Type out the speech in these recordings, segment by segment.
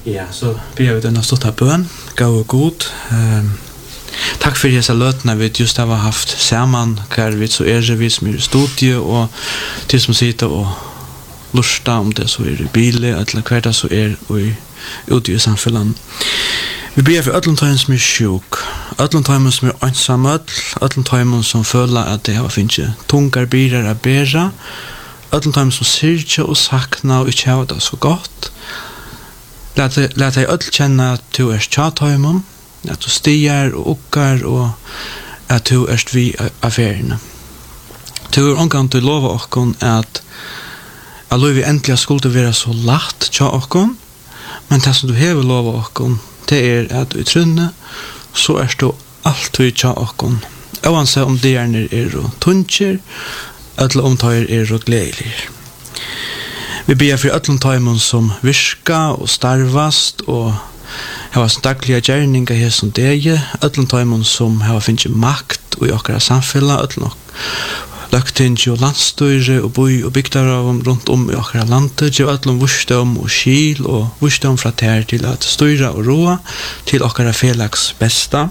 Ja, så vi har den stått av bøn, gav og god. Takk for disse løtene vi just har haft sammen, hver vi så vi som er i studiet, og de som sitter og lusta om det så er i bilen, eller hver det så er ute i samfunnet. Vi ber for alle tøyene som er sjuk, alle tøyene som er ensamme, alle tøyene som føler at det har finnet tungar biler å bære, alle tøyene som syrker og sakner og ikke har det så godt. Lät jeg alle kjenne at du er tjatøymen, at du stiger og ukker, og at du er vi affærene. Du er omgang til å love oss at vi endelig skulle være så lagt tja oss, men det som du hever love oss, det er at du er trunne, så er du alltid tja oss. Oansett om det er og tuncher, eller om det er og gleder. Vi ber for alle tøymen som virker og starvast, og har daglige gjerninger her som deg, alle tøymen som har finnet makt i okra samfunnet, alle løgting og landstyre og boi og bygder rundt om i okra landet, og alle vursdom og skil og vursdom fra ter til at styre og roa til okra felags besta.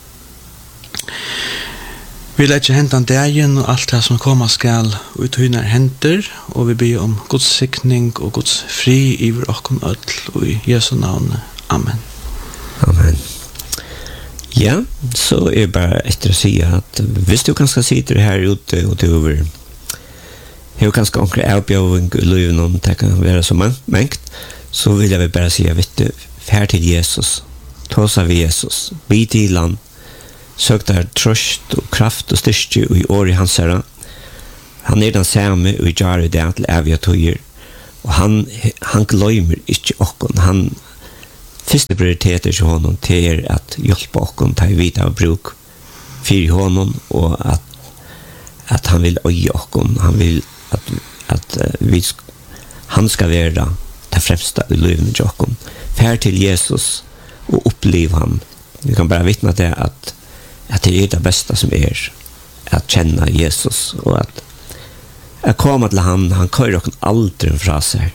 Vi lägger händan dagen och allt det som kommer skall ut hur händer, och vi ber om Guds sikning och Guds fri i vår och öll och i Jesu namn. Amen. Amen. Ja, så är bara efter att säga att visst du kanske sitter här ute och du över hur kanske onkel avbjörn löven om det kan vara så mängd, så vill jag bara säga vet du fär till Jesus. Tåsa vi Jesus. Be till land. Søktar trøst og kraft og styrke i år i hans herre. Han er den samme og gjør det til evige tøyer. Og han gløymer ikke okken. Han første prioriteter til honom til at hjelpe okken til vite av bruk for honom, og at han vil øye okken. Han vil at han skal være det fremste i livet til okken. Fær til Jesus og oppleve han. Vi kan bare vittne til at det er det bästa som är att känna Jesus, och att komma till han kör och aldrig fra sig.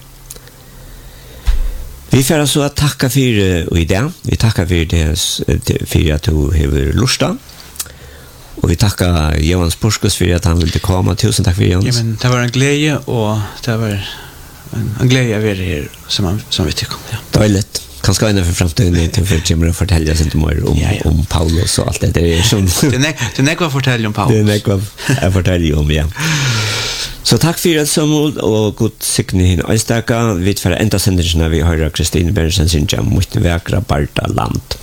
Vi får så att tacka för det. Vi tackar för det för att du har lusta. Och vi tackar Johan Sporskos för att han ville komma. Tusen tack för Johan. Ja, men det var en glädje, och det var en glädje att vara här som vi tycker. Ja. Dåligt. Kanske ända för framtiden till för Jimmy och fortälja sig inte mer om Paulus och allt det där som det nekvar fortälja om Paulus. Det nekvar jag fortälja om, ja. Så tack för det som och god signing i staka vid för ända sändelserna vi har Kristin Bergsen sin jam mot väkra Balta land.